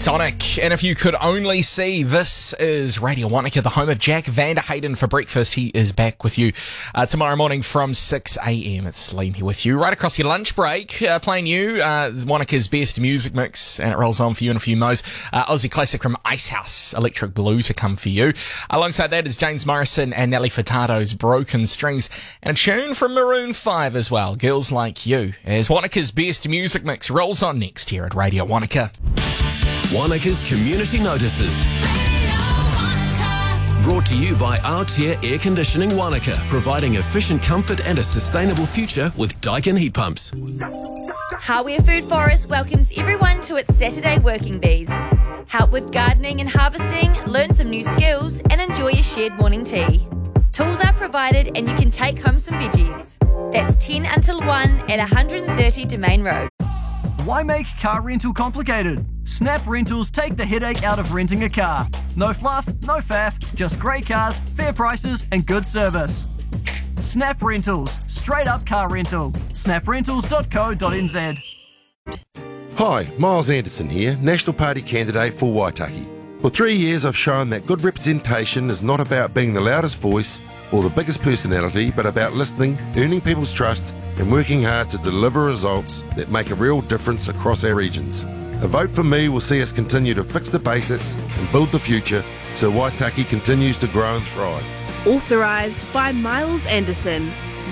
Sonic, and if you could only see, this is Radio Wanaka, the home of Jack Vanderhayden for breakfast. He is back with you tomorrow morning from 6 a.m. It's Liam here with you right across your lunch break, playing you Wanaka's best music mix, and it rolls on for you in a few mo's. Aussie classic from Icehouse, Electric Blue, to come for you. Alongside that is James Morrison and Nelly Furtado's Broken Strings, and a tune from Maroon 5 as well, Girls Like You, as Wanaka's best music mix rolls on next here at Radio Wanaka. Wanaka's Community Notices. Brought to you by Altair Air Conditioning Wanaka, providing efficient comfort and a sustainable future with Daikin heat pumps. Hawea Food Forest welcomes everyone to its Saturday Working Bees. Help with gardening and harvesting, learn some new skills, and enjoy a shared morning tea. Tools are provided and you can take home some veggies. That's 10 until 1 at 130 Domain Road. Why make car rental complicated? Snap Rentals take the headache out of renting a car. No fluff, no faff, just great cars, fair prices and good service. Snap Rentals, straight up car rental. snaprentals.co.nz. Hi, Miles Anderson here, National Party candidate for Waitaki. For 3 years I've shown that good representation is not about being the loudest voice or the biggest personality, but about listening, earning people's trust and working hard to deliver results that make a real difference across our regions. A vote for me will see us continue to fix the basics and build the future so Waitaki continues to grow and thrive. Authorised by Miles Anderson.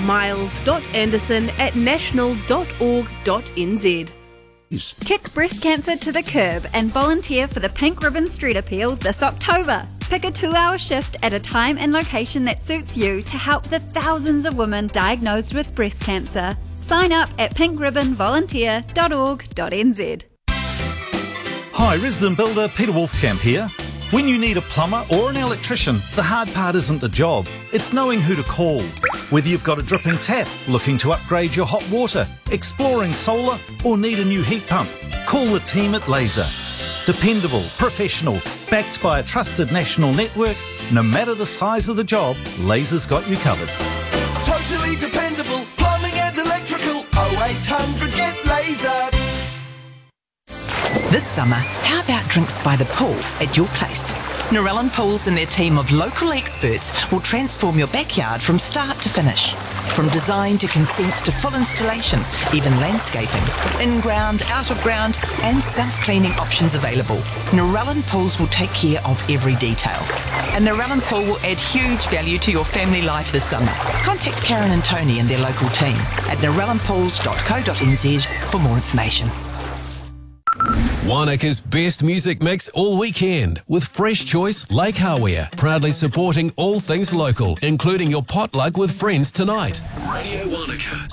miles.anderson@national.org.nz. Kick breast cancer to the curb and volunteer for the Pink Ribbon Street Appeal this October. Pick a 2-hour shift at a time and location that suits you to help the thousands of women diagnosed with breast cancer. Sign up at pinkribbonvolunteer.org.nz. Hi, resident builder Peter Wolfkamp here. When you need a plumber or an electrician, the hard part isn't the job, it's knowing who to call. Whether you've got a dripping tap, looking to upgrade your hot water, exploring solar, or need a new heat pump, call the team at Laser. Dependable, professional, backed by a trusted national network, no matter the size of the job, Laser's got you covered. Totally dependable, plumbing and electrical, 0800 get Laser. This summer, how about drinks by the pool at your place? Narellan Pools and their team of local experts will transform your backyard from start to finish. From design to consents to full installation, even landscaping, in-ground, out-of-ground and self-cleaning options available. Narellan Pools will take care of every detail. And Narellan Pool will add huge value to your family life this summer. Contact Karen and Tony and their local team at narellanpools.co.nz for more information. Wanaka's best music mix all weekend with Fresh Choice Lake Hawea, proudly supporting all things local, including your potluck with friends tonight. Radio Wanaka.